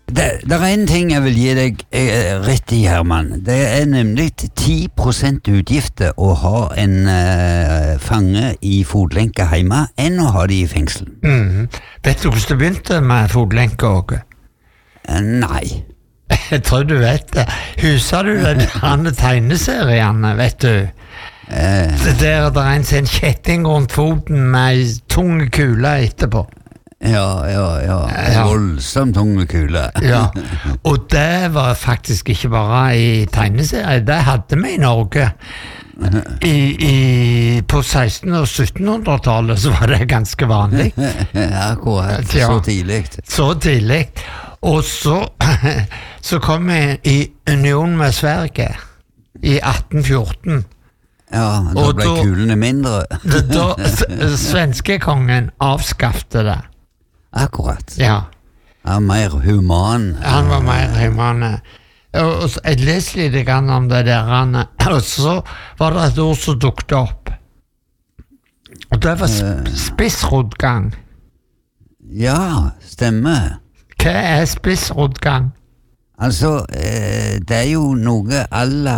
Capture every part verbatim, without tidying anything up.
Det, det er en ting jeg vil gi deg eh, rett i, Herman. Det er nemlig ti prosent utgifter å ha en eh, fange i fotlenke hjemme enn å ha de i fengsel. Mm. Vet du hvordan det begynte med fotlenke, Åge? Eh, nei. Jeg tror du vet det. Husker du de andre tegneseriene, vet du? Eh, Det der det er en sånn kjetting rundt foten med ei tung kule etterpå. ja, ja, ja. Ja. Voldsomt tunge kule. Ja, og det var faktisk ikke bare i tegneserier, det hadde vi i Norge. I, i, på seksten- og syttenhundretallet så var det ganske vanlig. Akkurat, Ja. så tidlig. Så tidlig. Og så, så kom vi i union med Sverige i atten fjorten. Ja, da Og ble da- kulene mindre. Da, da s- svenskekongen avskaffte det. Akkurat. Ja, Ja, mer human. han var mer humane. Og, og så- jeg leste litt grann om det der, han, og så var det et ord som dukket opp. Og det var sp spissrodgang. Ja, stemmer. Hva er spissrodgang? Altså, eh, det er jo noe alla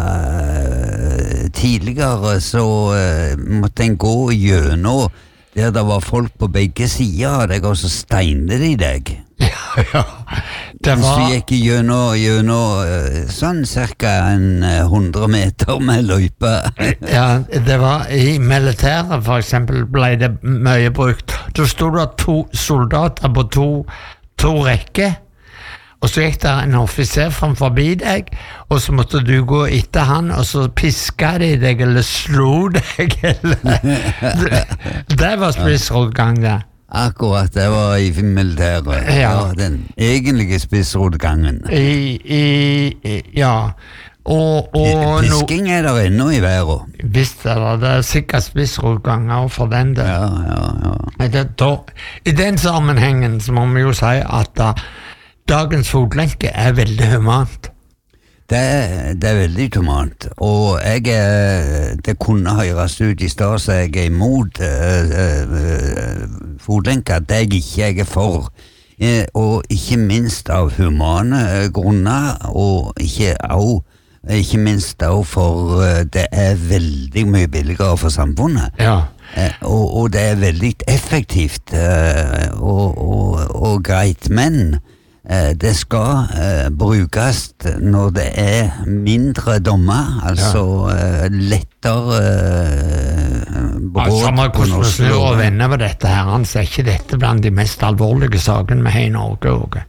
eh, tidligere så eh, måtte en gå gjennom der det var folk på begge sider av deg, og så steinte de deg. Ja, ja. Det Så var gikk jeg gjennom, gjennom eh, sånn cirka en eh, hundre meter med løype. Ja, det var i militæret for eksempel ble det mye brukt. Da stod det to soldater på to, to rekker, og så gikk det en offiser fram forbi deg, og så måtte du gå etter han, og så piska de deg, eller slo deg, eller Det, det var spissrodgang, det. Akkurat, det var i militæret. Ja. Ja, den egentlige spissrodgangen. I, i, i Ja. Og, og no, Pisking er der ennå i verden. visst er det, det er sikkert spissrodganger for den del. Ja, ja, ja. I den, da, I den sammenhengen så må vi jo si at da, dagens fotlenke er veldig humant. Det, er- det er veldig humant, og jeg er, det kunne høres ut i stad så jeg er imot uh, uh, fotlenka, det er jeg ikke, jeg er for. Eh, og ikke minst av humane eh, grunner, og ikke, au, ikke minst av for eh, det er veldig mye billigere for samfunnet. Ja. Eh, og, og det er veldig effektivt eh, og, og, og greit, men eh, det skal eh, brukes når det er mindre dommer, altså eh, lettere eh, brudd Samme på hvordan vi norsk snur og lov. vender på dette her, han ser ikke dette blant de mest alvorlige sakene vi har i Norge. Åge.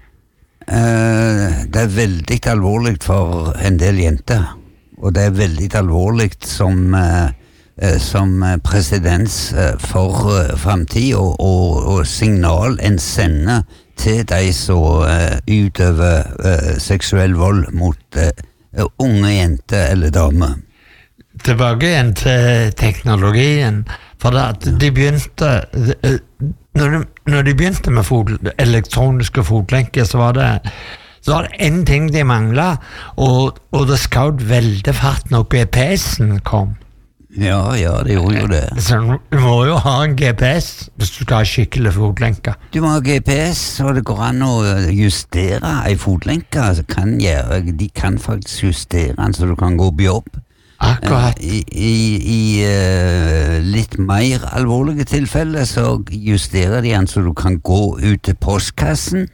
Eh, det er veldig alvorlig for en del jenter, og det er veldig alvorlig som eh, eh, som presedens eh, for uh, fremtid og, og, og signal en sender til de som uh, utøver uh, seksuell vold mot uh, unge jenter eller damer. Tilbake igjen til teknologien, for det at de begynte de, når, de, når de begynte med fot, elektroniske fotlenker, så var det så var det en ting de manglet, og, og det skjøt veldig fart når G P S-en kom. Ja, ja, det gjorde jo det. Så du må jo ha en G P S hvis du skal ha skikkelig fotlenke. Du må ha G P S, og det går an å justere ei fotlenke. Altså, kan gjøre, de kan faktisk justere den så du kan gå på jobb. Akkurat. I, i, i uh, litt mer alvorlige tilfeller så justerer de den så du kan gå ut til postkassen.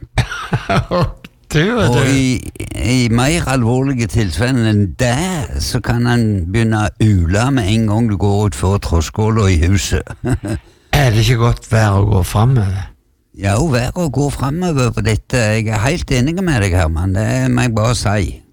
Du, vet Og du. i, i mer alvorlige tilfeller enn det, så kan han begynne å ule med en gang du går ut for trosskåla i huset. Er det ikke godt vær å gå fremover? Ja, og vær å gå fremover på dette. Jeg er helt enig med deg, Herman. Det må jeg bare si.